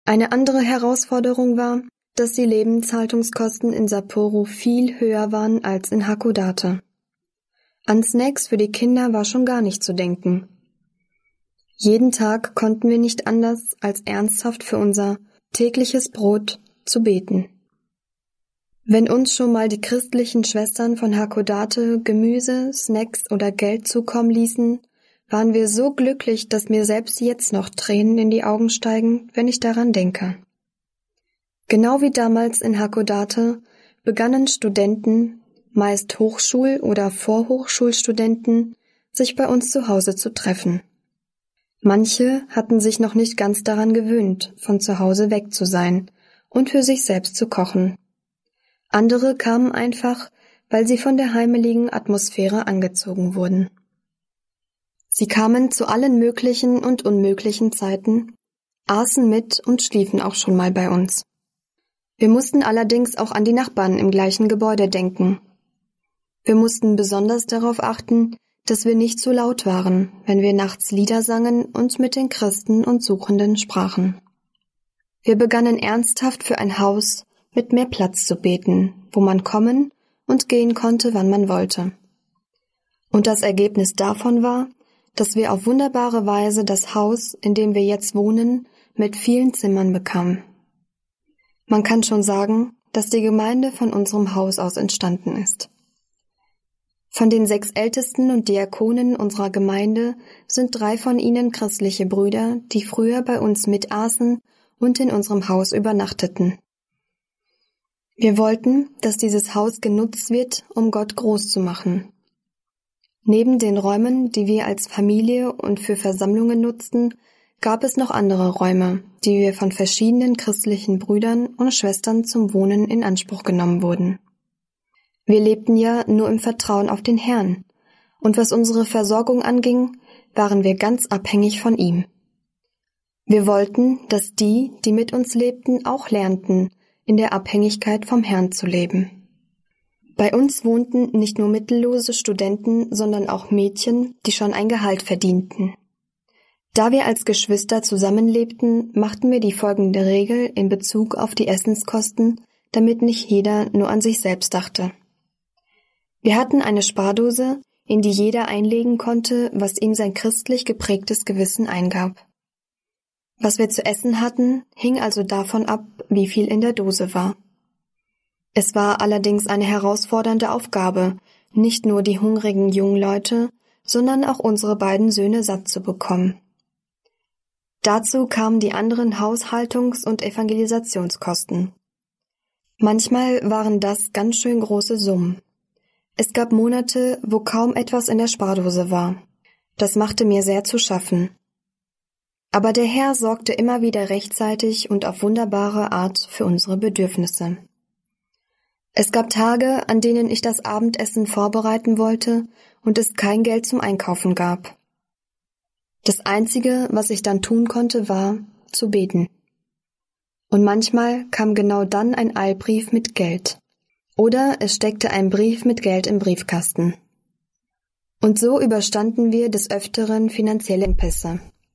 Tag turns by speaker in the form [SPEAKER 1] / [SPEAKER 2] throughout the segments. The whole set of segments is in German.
[SPEAKER 1] Eine andere Herausforderung war, dass die Lebenshaltungskosten in Sapporo viel höher waren als in Hakodate. An Snacks für die Kinder war schon gar nicht zu denken. Jeden Tag konnten wir nicht anders, als ernsthaft für unser tägliches Brot zu beten. Wenn uns schon mal die christlichen Schwestern von Hakodate Gemüse, Snacks oder Geld zukommen ließen, waren wir so glücklich, dass mir selbst jetzt noch Tränen in die Augen steigen, wenn ich daran denke. Genau wie damals in Hakodate begannen Studenten, meist Hochschul- oder Vorhochschulstudenten, sich bei uns zu Hause zu treffen. Manche hatten sich noch nicht ganz daran gewöhnt, von zu Hause weg zu sein und für sich selbst zu kochen. Andere kamen einfach, weil sie von der heimeligen Atmosphäre angezogen wurden. Sie kamen zu allen möglichen und unmöglichen Zeiten, aßen mit und schliefen auch schon mal bei uns. Wir mussten allerdings auch an die Nachbarn im gleichen Gebäude denken. Wir mussten besonders darauf achten, dass wir nicht zu laut waren, wenn wir nachts Lieder sangen und mit den Christen und Suchenden sprachen. Wir begannen ernsthaft für ein Haus mit mehr Platz zu beten, wo man kommen und gehen konnte, wann man wollte. Und das Ergebnis davon war, dass wir auf wunderbare Weise das Haus, in dem wir jetzt wohnen, mit vielen Zimmern bekamen. Man kann schon sagen, dass die Gemeinde von unserem Haus aus entstanden ist. Von den 6 Ältesten und Diakonen unserer Gemeinde sind 3 von ihnen christliche Brüder, die früher bei uns mitaßen und in unserem Haus übernachteten. Wir wollten, dass dieses Haus genutzt wird, um Gott groß zu machen. Neben den Räumen, die wir als Familie und für Versammlungen nutzten, gab es noch andere Räume, die wir von verschiedenen christlichen Brüdern und Schwestern zum Wohnen in Anspruch genommen wurden. Wir lebten ja nur im Vertrauen auf den Herrn, und was unsere Versorgung anging, waren wir ganz abhängig von ihm. Wir wollten, dass die, die mit uns lebten, auch lernten, in der Abhängigkeit vom Herrn zu leben. Bei uns wohnten nicht nur mittellose Studenten, sondern auch Mädchen, die schon ein Gehalt verdienten. Da wir als Geschwister zusammenlebten, machten wir die folgende Regel in Bezug auf die Essenskosten, damit nicht jeder nur an sich selbst dachte. Wir hatten eine Spardose, in die jeder einlegen konnte, was ihm sein christlich geprägtes Gewissen eingab. Was wir zu essen hatten, hing also davon ab, wie viel in der Dose war. Es war allerdings eine herausfordernde Aufgabe, nicht nur die hungrigen jungen Leute, sondern auch unsere beiden Söhne satt zu bekommen. Dazu kamen die anderen Haushaltungs- und Evangelisationskosten. Manchmal waren das ganz schön große Summen. Es gab Monate, wo kaum etwas in der Spardose war. Das machte mir sehr zu schaffen. Aber der Herr sorgte immer wieder rechtzeitig und auf wunderbare Art für unsere Bedürfnisse. Es gab Tage, an denen ich das Abendessen vorbereiten wollte und es kein Geld zum Einkaufen gab. Das Einzige, was ich dann tun konnte, war, zu beten. Und manchmal kam genau dann ein Eilbrief mit Geld. Oder es steckte ein Brief mit Geld im Briefkasten. Und so überstanden wir des Öfteren finanzielle Engpässe.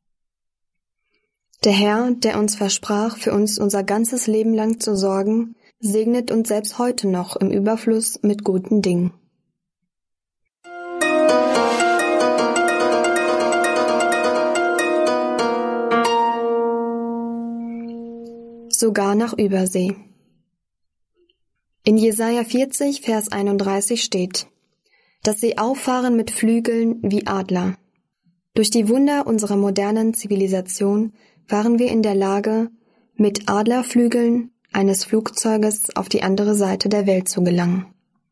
[SPEAKER 1] Der Herr, der uns versprach, für uns unser ganzes Leben lang zu sorgen, segnet uns selbst heute noch im Überfluss mit guten Dingen. Sogar nach Übersee. In Jesaja 40, Vers 31 steht, dass sie auffahren mit Flügeln wie Adler. Durch die Wunder unserer modernen Zivilisation waren wir in der Lage, mit Adlerflügeln eines Flugzeuges auf die andere Seite der Welt zu gelangen.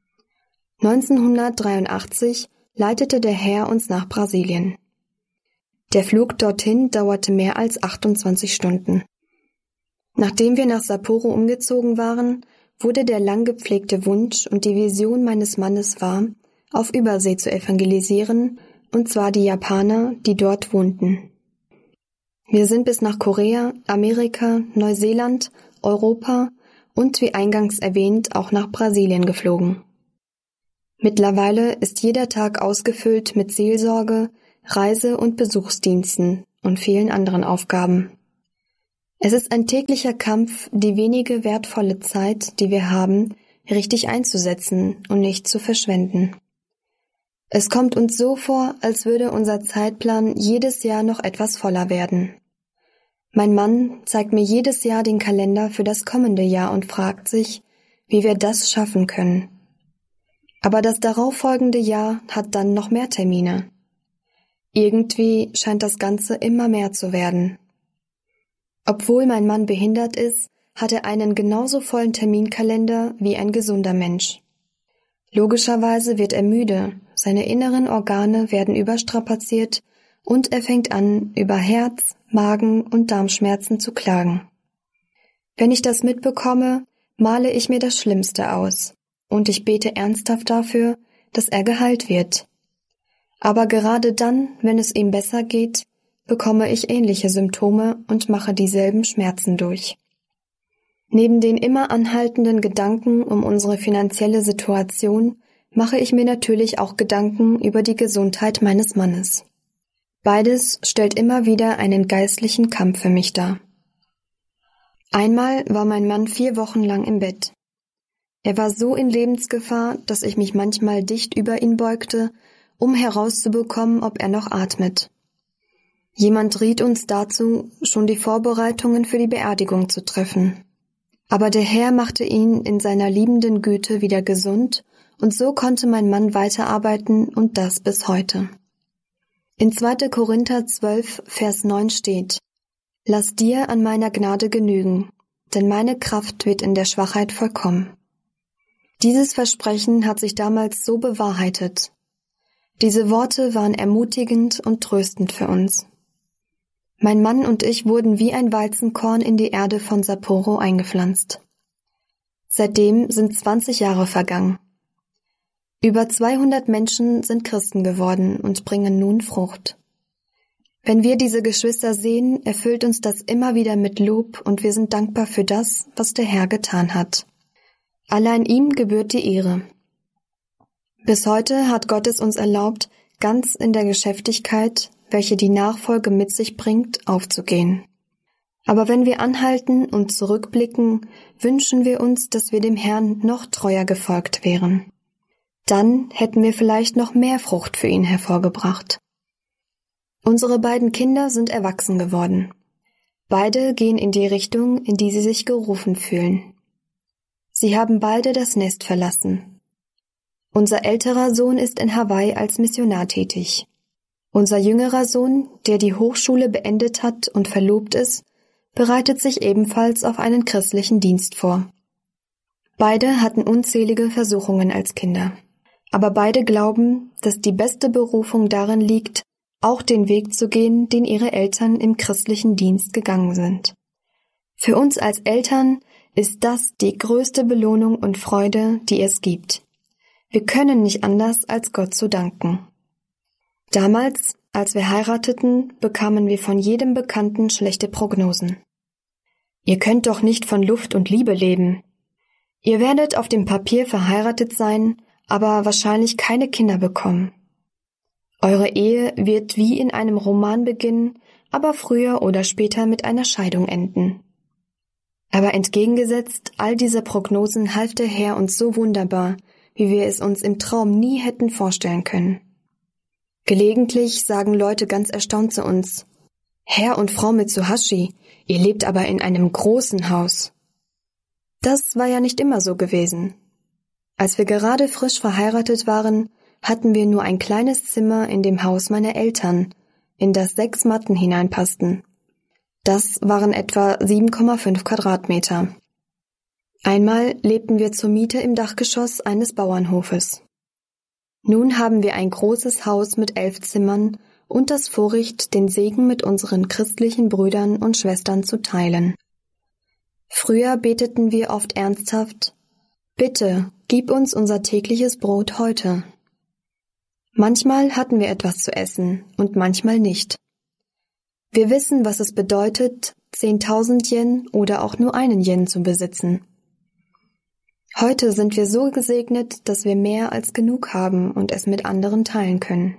[SPEAKER 1] 1983 leitete der Herr uns nach Brasilien. Der Flug dorthin dauerte mehr als 28 Stunden. Nachdem wir nach Sapporo umgezogen waren, wurde der lang gepflegte Wunsch und die Vision meines Mannes wahr, auf Übersee zu evangelisieren, und zwar die Japaner, die dort wohnten. Wir sind bis nach Korea, Amerika, Neuseeland, Europa und wie eingangs erwähnt auch nach Brasilien geflogen. Mittlerweile ist jeder Tag ausgefüllt mit Seelsorge, Reise- und Besuchsdiensten und vielen anderen Aufgaben. Es ist ein täglicher Kampf, die wenige wertvolle Zeit, die wir haben, richtig einzusetzen und nicht zu verschwenden. Es kommt uns so vor, als würde unser Zeitplan jedes Jahr noch etwas voller werden. Mein Mann zeigt mir jedes Jahr den Kalender für das kommende Jahr und fragt sich, wie wir das schaffen können. Aber das darauffolgende Jahr hat dann noch mehr Termine. Irgendwie scheint das Ganze immer mehr zu werden. Obwohl mein Mann behindert ist, hat er einen genauso vollen Terminkalender wie ein gesunder Mensch. Logischerweise wird er müde, seine inneren Organe werden überstrapaziert und er fängt an, über Herz-, Magen- und Darmschmerzen zu klagen. Wenn ich das mitbekomme, male ich mir das Schlimmste aus und ich bete ernsthaft dafür, dass er geheilt wird. Aber gerade dann, wenn es ihm besser geht, bekomme ich ähnliche Symptome und mache dieselben Schmerzen durch. Neben den immer anhaltenden Gedanken um unsere finanzielle Situation mache ich mir natürlich auch Gedanken über die Gesundheit meines Mannes. Beides stellt immer wieder einen geistlichen Kampf für mich dar. Einmal war mein Mann 4 Wochen lang im Bett. Er war so in Lebensgefahr, dass ich mich manchmal dicht über ihn beugte, um herauszubekommen, ob er noch atmet. Jemand riet uns dazu, schon die Vorbereitungen für die Beerdigung zu treffen. Aber der Herr machte ihn in seiner liebenden Güte wieder gesund und so konnte mein Mann weiterarbeiten und das bis heute. In 2. Korinther 12, Vers 9 steht: Lass dir an meiner Gnade genügen, denn meine Kraft wird in der Schwachheit vollkommen. Dieses Versprechen hat sich damals so bewahrheitet. Diese Worte waren ermutigend und tröstend für uns. Mein Mann und ich wurden wie ein Weizenkorn in die Erde von Sapporo eingepflanzt. Seitdem sind 20 Jahre vergangen. Über 200 Menschen sind Christen geworden und bringen nun Frucht. Wenn wir diese Geschwister sehen, erfüllt uns das immer wieder mit Lob und wir sind dankbar für das, was der Herr getan hat. Allein ihm gebührt die Ehre. Bis heute hat Gott es uns erlaubt, ganz in der Geschäftigkeit, welche die Nachfolge mit sich bringt, aufzugehen. Aber wenn wir anhalten und zurückblicken, wünschen wir uns, dass wir dem Herrn noch treuer gefolgt wären. Dann hätten wir vielleicht noch mehr Frucht für ihn hervorgebracht. Unsere beiden Kinder sind erwachsen geworden. Beide gehen in die Richtung, in die sie sich gerufen fühlen. Sie haben beide das Nest verlassen. Unser älterer Sohn ist in Hawaii als Missionar tätig. Unser jüngerer Sohn, der die Hochschule beendet hat und verlobt ist, bereitet sich ebenfalls auf einen christlichen Dienst vor. Beide hatten unzählige Versuchungen als Kinder. Aber beide glauben, dass die beste Berufung darin liegt, auch den Weg zu gehen, den ihre Eltern im christlichen Dienst gegangen sind. Für uns als Eltern ist das die größte Belohnung und Freude, die es gibt. Wir können nicht anders, als Gott zu danken. Damals, als wir heirateten, bekamen wir von jedem Bekannten schlechte Prognosen. Ihr könnt doch nicht von Luft und Liebe leben. Ihr werdet auf dem Papier verheiratet sein, aber wahrscheinlich keine Kinder bekommen. Eure Ehe wird wie in einem Roman beginnen, aber früher oder später mit einer Scheidung enden. Aber entgegengesetzt all dieser Prognosen half der Herr uns so wunderbar, wie wir es uns im Traum nie hätten vorstellen können. Gelegentlich sagen Leute ganz erstaunt zu uns: Herr und Frau Mitsuhashi, ihr lebt aber in einem großen Haus. Das war ja nicht immer so gewesen. Als wir gerade frisch verheiratet waren, hatten wir nur ein kleines Zimmer in dem Haus meiner Eltern, in das 6 Matten hineinpassten. Das waren etwa 7,5 Quadratmeter. Einmal lebten wir zur Miete im Dachgeschoss eines Bauernhofes. Nun haben wir ein großes Haus mit 11 Zimmern und das Vorrecht, den Segen mit unseren christlichen Brüdern und Schwestern zu teilen. Früher beteten wir oft ernsthaft: Bitte, gib uns unser tägliches Brot heute. Manchmal hatten wir etwas zu essen und manchmal nicht. Wir wissen, was es bedeutet, 10.000 Yen oder auch nur einen Yen zu besitzen. Heute sind wir so gesegnet, dass wir mehr als genug haben und es mit anderen teilen können.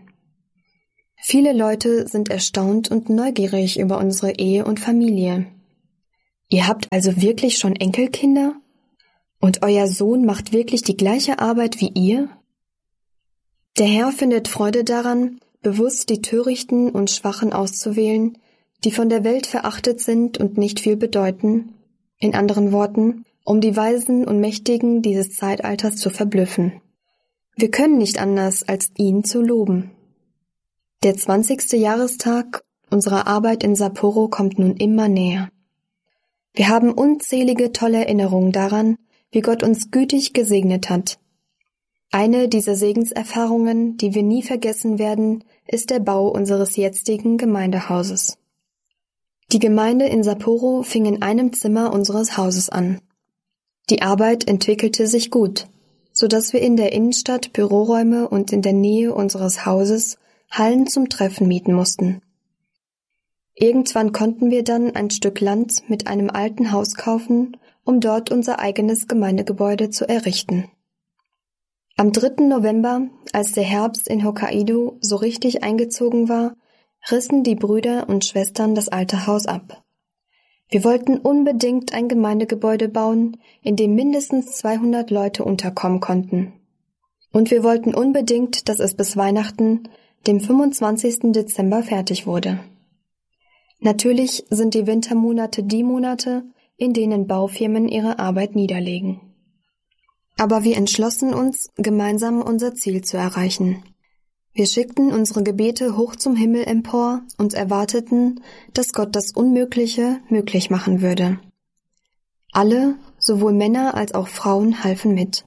[SPEAKER 1] Viele Leute sind erstaunt und neugierig über unsere Ehe und Familie. Ihr habt also wirklich schon Enkelkinder? Und euer Sohn macht wirklich die gleiche Arbeit wie ihr? Der Herr findet Freude daran, bewusst die Törichten und Schwachen auszuwählen, die von der Welt verachtet sind und nicht viel bedeuten, in anderen Worten, um die Weisen und Mächtigen dieses Zeitalters zu verblüffen. Wir können nicht anders, als ihn zu loben. Der 20. Jahrestag unserer Arbeit in Sapporo kommt nun immer näher. Wir haben unzählige tolle Erinnerungen daran, wie Gott uns gütig gesegnet hat. Eine dieser Segenserfahrungen, die wir nie vergessen werden, ist der Bau unseres jetzigen Gemeindehauses. Die Gemeinde in Sapporo fing in einem Zimmer unseres Hauses an. Die Arbeit entwickelte sich gut, so dass wir in der Innenstadt Büroräume und in der Nähe unseres Hauses Hallen zum Treffen mieten mussten. Irgendwann konnten wir dann ein Stück Land mit einem alten Haus kaufen, um dort unser eigenes Gemeindegebäude zu errichten. Am 3. November, als der Herbst in Hokkaido so richtig eingezogen war, rissen die Brüder und Schwestern das alte Haus ab. Wir wollten unbedingt ein Gemeindegebäude bauen, in dem mindestens 200 Leute unterkommen konnten. Und wir wollten unbedingt, dass es bis Weihnachten, dem 25. Dezember, fertig wurde. Natürlich sind die Wintermonate die Monate, in denen Baufirmen ihre Arbeit niederlegen. Aber wir entschlossen uns, gemeinsam unser Ziel zu erreichen. Wir schickten unsere Gebete hoch zum Himmel empor und erwarteten, dass Gott das Unmögliche möglich machen würde. Alle, sowohl Männer als auch Frauen, halfen mit.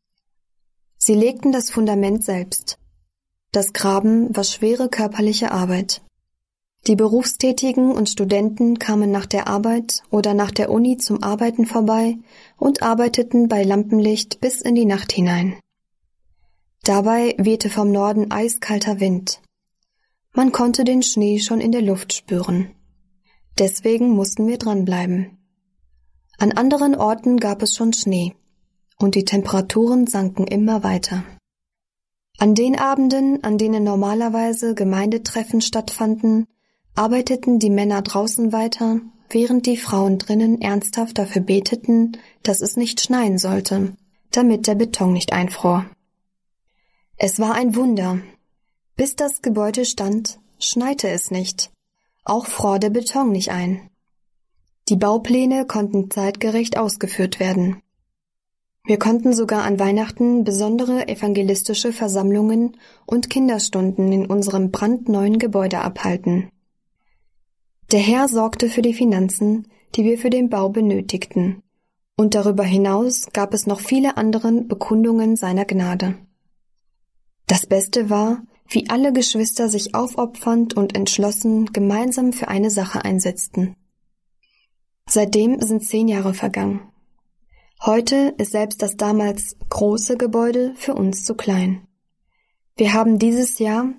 [SPEAKER 1] Sie legten das Fundament selbst. Das Graben war schwere körperliche Arbeit. Die Berufstätigen und Studenten kamen nach der Arbeit oder nach der Uni zum Arbeiten vorbei und arbeiteten bei Lampenlicht bis in die Nacht hinein. Dabei wehte vom Norden eiskalter Wind. Man konnte den Schnee schon in der Luft spüren. Deswegen mussten wir dranbleiben. An anderen Orten gab es schon Schnee und die Temperaturen sanken immer weiter. An den Abenden, an denen normalerweise Gemeindetreffen stattfanden, arbeiteten die Männer draußen weiter, während die Frauen drinnen ernsthaft dafür beteten, dass es nicht schneien sollte, damit der Beton nicht einfror. Es war ein Wunder. Bis das Gebäude stand, schneite es nicht. Auch fror der Beton nicht ein. Die Baupläne konnten zeitgerecht ausgeführt werden. Wir konnten sogar an Weihnachten besondere evangelistische Versammlungen und Kinderstunden in unserem brandneuen Gebäude abhalten. Der Herr sorgte für die Finanzen, die wir für den Bau benötigten, und darüber hinaus gab es noch viele andere Bekundungen seiner Gnade. Das Beste war, wie alle Geschwister sich aufopfernd und entschlossen gemeinsam für eine Sache einsetzten. Seitdem sind 10 Jahre vergangen. Heute ist selbst das damals große Gebäude für uns zu klein. Wir haben dieses Jahr,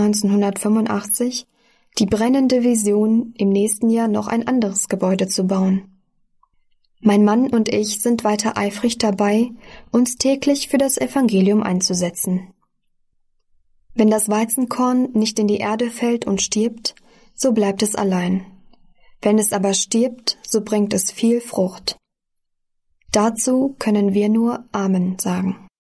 [SPEAKER 1] 1985, die brennende Vision, im nächsten Jahr noch ein anderes Gebäude zu bauen. Mein Mann und ich sind weiter eifrig dabei, uns täglich für das Evangelium einzusetzen. Wenn das Weizenkorn nicht in die Erde fällt und stirbt, so bleibt es allein. Wenn es aber stirbt, so bringt es viel Frucht. Dazu können wir nur Amen sagen.